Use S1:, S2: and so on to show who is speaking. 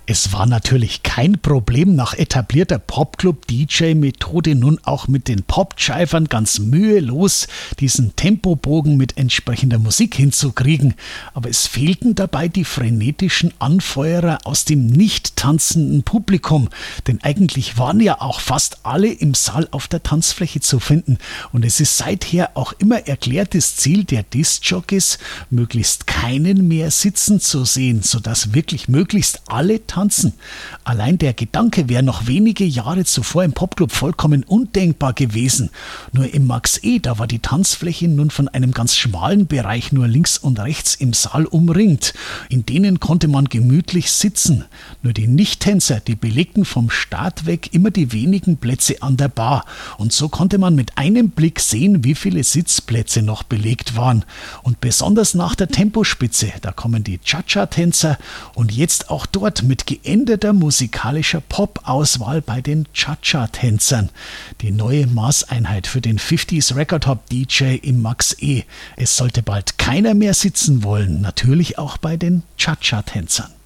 S1: Es war natürlich kein Problem, nach etablierter Popclub-DJ-Methode nun auch mit den Popjivern ganz mühelos diesen Tempobogen mit entsprechender Musik hinzukriegen. Aber es fehlten dabei die frenetischen Anfeuerer aus dem nicht tanzenden Publikum. Denn eigentlich waren ja auch fast alle im Saal auf der Tanzfläche zu finden. Und es ist seither auch immer erklärtes Ziel der Diskjockeys, möglichst keinen mehr sitzen zu sehen, sodass wirklich möglichst alle tanzen. Allein der Gedanke wäre noch wenige Jahre zuvor im Popclub vollkommen undenkbar gewesen. Nur im Max E, da war die Tanzfläche nun von einem ganz schmalen Bereich nur links und rechts im Saal umringt. In denen konnte man gemütlich sitzen. Nur die Nichttänzer, die belegten vom Start weg immer die wenigen Plätze an der Bar. Und so konnte man mit einem Blick sehen, wie viele Sitzplätze noch belegt waren. Und besonders nach der Tempospitze, da kommen die Cha-Cha-Tänzer und jetzt auch dort mit geänderter musikalischer Pop-Auswahl bei den Cha-Cha-Tänzern. Die neue Maßeinheit für den 50s Record Hop DJ im Max E. Es sollte bald keiner mehr sitzen wollen, natürlich auch bei den Cha-Cha-Tänzern.